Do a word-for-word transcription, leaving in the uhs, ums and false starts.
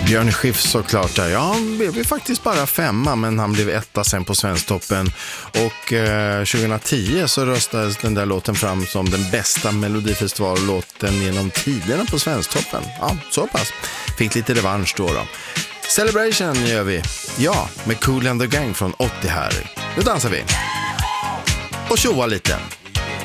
Björn Skifs såklart där. Ja, han blev ju faktiskt bara femma, men han blev etta sen på Svensktoppen. Och eh, tjugohundratio så röstades den där låten fram som den bästa Melodifestivallåten genom tiderna på Svensktoppen. Ja, så pass. Fick lite revansch då då. Celebration gör vi. Ja, med Kool and the Gang från åttio här. Nu dansar vi. Och tjoa lite.